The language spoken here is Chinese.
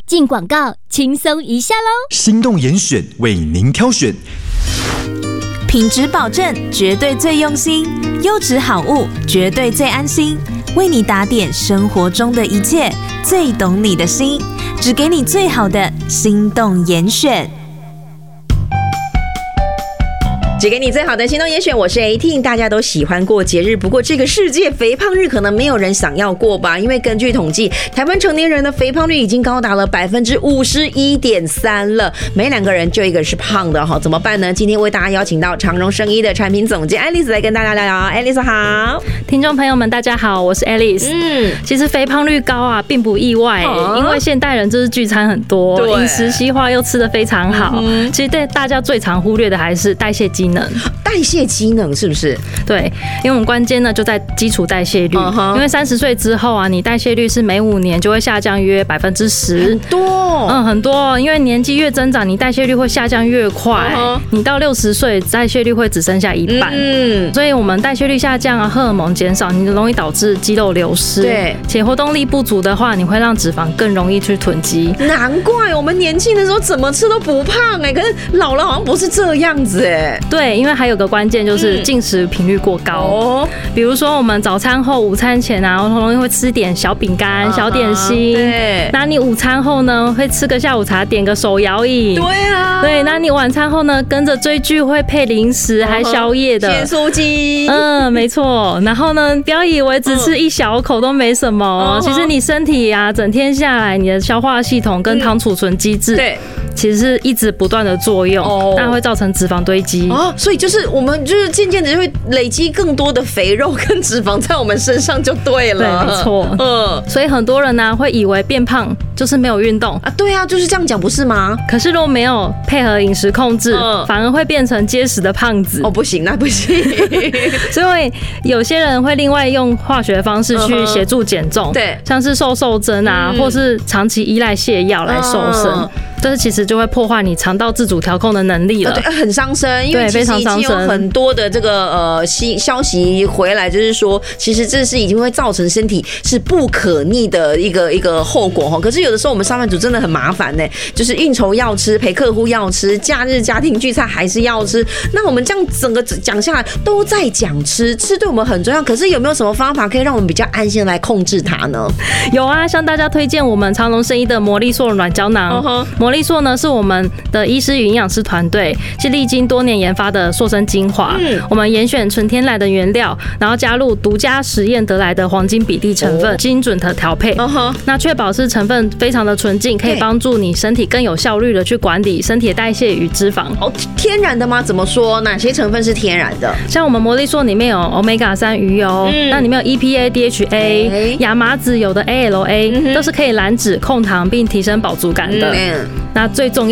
进广告，轻松一下喽！ 心动严选为您挑选， 品质保证，绝对最用心，优质好物，绝对最安心，为你打点生活中的一切，最懂你的心，只给你最好的心动严选。 只给你最好的心动严选，我是 A-Team。 大家都喜欢过节日，不过这个世界肥胖日可能没有人想要过吧？因为根据统计，台湾成年人的肥胖率已经高达了 51.3% 了，每2个人就1个是胖的哈，怎么办呢？今天为大家邀请到长荣生医的产品总监爱丽丝来跟大家聊聊。爱丽丝好。 听众朋友们大家好，我是 Alice。其实肥胖率高啊并不意外，因为现代人就是聚餐很多，饮食西化又吃得非常好。其实对大家最常忽略的还是代谢机能。 代谢机能是不是？ 对，因为我们关键呢就在基础代谢率。因为30岁之后啊，你代谢率是每5年就会下降约10%， 很多。 很多，因为年纪越增长，你代谢率会下降越快。你到60岁，代谢率会只剩下1半。所以我们代谢率下降啊，荷尔蒙减少，你容易导致肌肉流失。 对， 且活动力不足的话，你会让脂肪更容易去囤积。 难怪我们年轻的时候怎么吃都不胖可是老了好像不是这样子对，因为还有个关键就是进食频率过高。比如说我们早餐后、午餐前啊，很容易会吃点小饼干、小点心。对，那你午餐后呢，会吃个下午茶，点个手摇饮。 对啊。 对，那你晚餐后呢，跟着追剧会配零食还宵夜的咸酥鸡。 没错。然后呢，不要以为只吃一小口都没什么，其实你身体啊，整天下来，你的消化系统跟糖储存机制，对，其实是一直不断的作用，但会造成脂肪堆积。 所以就是我们就是渐渐的会累积更多的肥肉跟脂肪在我们身上就对了。 对，没错。所以很多人呢会以为变胖就是没有运动啊。对啊，就是这样讲不是吗？ 可是如果没有配合饮食控制，反而会变成结实的胖子。 不行，那不行。 所以有些人会另外用化学方式去协助减重，对，像是瘦针啊，或是长期依赖泻药来瘦身。但是其实就会破坏你肠道自主调控的能力了， 对，很伤身。因为其实已经有很多的这个消息回来，就是说，其实这是已经会造成身体是不可逆的一个后果哈。可是有的时候我们上班族真的很麻烦就是应酬要吃，陪客户要吃，假日家庭聚餐还是要吃。那我们这样整个讲下来都在讲吃对我们很重要。可是有没有什么方法可以让我们比较安心来控制它呢？ 有啊，向大家推荐我们长荣生医的魔力硕软胶囊。魔力硕呢是我们的医师与营养师团队是历经多年研发的塑身精华。我们严选纯天然的原料，然后加入独家实验得来的黄金比例成分，精准的调配。那确保是成分非常的纯净，可以帮助你身体更有效率的去管理身体的代谢与脂肪。 天然的吗？怎么说？哪些成分是天然的？ 像我们魔力硕里面有 Omega-3 鱼油，那里面有 EPA、DHA、亚麻籽有的 ALA，都是可以燃脂、控糖并提升饱足感的。那最重要